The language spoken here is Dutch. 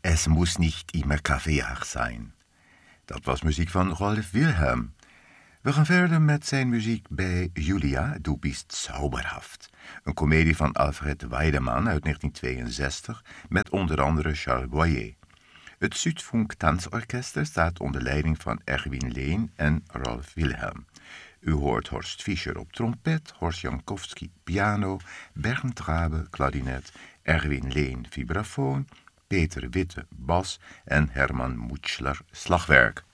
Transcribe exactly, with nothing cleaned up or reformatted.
Es muss nicht immer Kaffeejaag zijn. Dat was muziek van Rolf Wilhelm. We gaan verder met zijn muziek bij Julia, du bist zauberhaft. Een komedie van Alfred Weidemann uit negentien tweeënzestig met onder andere Charles Boyer. Het Südfunk Tanzorchester staat onder leiding van Erwin Lehn en Rolf Wilhelm. U hoort Horst Fischer op trompet, Horst Jankowski piano, Bernd Rabe klarinet, Erwin Lehn vibrafoon, Peter Witte bas en Herman Mutschler slagwerk.